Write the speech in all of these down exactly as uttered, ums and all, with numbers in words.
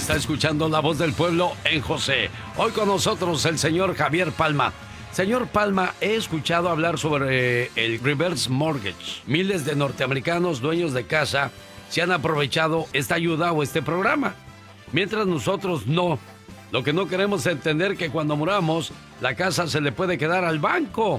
Está escuchando La Voz del Pueblo en José. Hoy con nosotros el señor Javier Palma. Señor Palma, he escuchado hablar sobre eh, el reverse mortgage. Miles de norteamericanos dueños de casa se han aprovechado esta ayuda o este programa, mientras nosotros no. Lo que no queremos es entender que cuando muramos, la casa se le puede quedar al banco.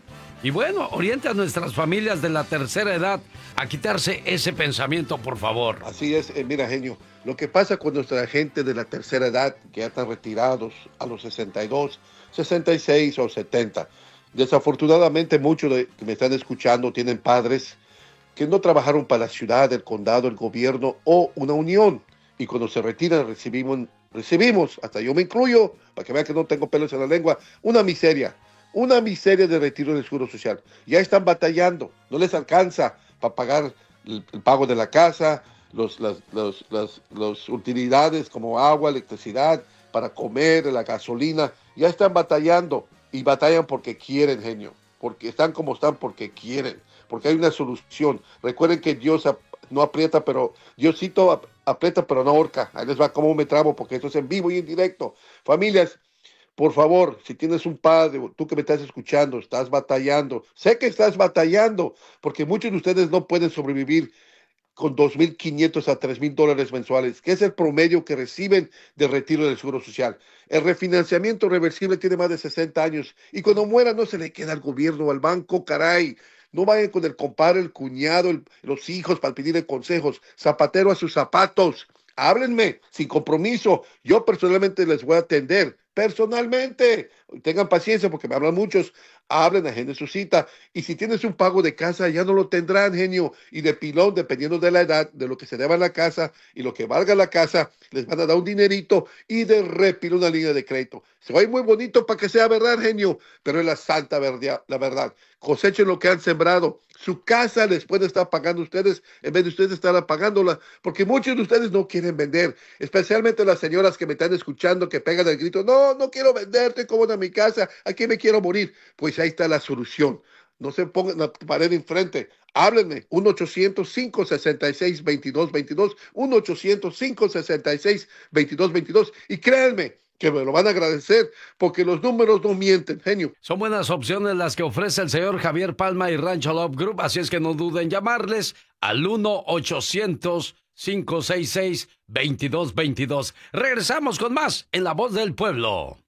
Y bueno, oriente a nuestras familias de la tercera edad a quitarse ese pensamiento, por favor. Así es, eh, mira, genio, lo que pasa con nuestra gente de la tercera edad, que ya están retirados a los sesenta y dos, sesenta y seis o setenta, desafortunadamente muchos de que me están escuchando tienen padres que no trabajaron para la ciudad, el condado, el gobierno o una unión, y cuando se retiran recibimos, recibimos, hasta yo me incluyo, para que vean que no tengo pelos en la lengua, una miseria. Una miseria de retiro del Seguro Social. Ya están batallando, no les alcanza para pagar el, el pago de la casa, los, las, los, las, las utilidades como agua, electricidad, para comer, la gasolina. Ya están batallando y batallan porque quieren, genio. Porque están como están porque quieren. Porque hay una solución. Recuerden que Dios ap- no aprieta, pero Diosito ap- aprieta, pero no ahorca. Ahí les va como me trabo porque esto es en vivo y en directo. Familias, por favor, si tienes un padre, tú que me estás escuchando, estás batallando, sé que estás batallando, porque muchos de ustedes no pueden sobrevivir con dos mil quinientos a tres mil dólares mensuales, que es el promedio que reciben de retiro del Seguro Social. El refinanciamiento reversible tiene más de sesenta años y cuando muera no se le queda al gobierno o al banco, caray. No vayan con el compadre, el cuñado, el- los hijos para pedirle consejos. Zapatero a sus zapatos. Háblenme sin compromiso. Yo personalmente les voy a atender. Personalmente. Tengan paciencia porque me hablan muchos. Hablen, agenden su cita. Y si tienes un pago de casa, ya no lo tendrán, genio. Y de pilón, dependiendo de la edad, de lo que se deba en la casa y lo que valga la casa, les van a dar un dinerito y de repilo una línea de crédito. Se va a ir muy bonito para que sea verdad, genio, pero es la santa verdad, la verdad. Cosechen lo que han sembrado. Su casa les puede estar pagando ustedes en vez de ustedes estar pagándola, porque muchos de ustedes no quieren vender, especialmente las señoras que me están escuchando que pegan el grito, no, no quiero vender, estoy cómoda en mi casa, aquí me quiero morir. Pues ahí está la solución. No se pongan la pared enfrente. Háblenme, uno ochocientos, cinco sesenta y seis, veintidós veintidós, uno ochocientos, cinco sesenta y seis, veintidós veintidós, y créanme que me lo van a agradecer, porque los números no mienten, genio. Son buenas opciones las que ofrece el señor Javier Palma y Rancho Love Group, así es que no duden en llamarles al uno ochocientos, cinco seis seis, veintidós veintidós. Regresamos con más en La Voz del Pueblo.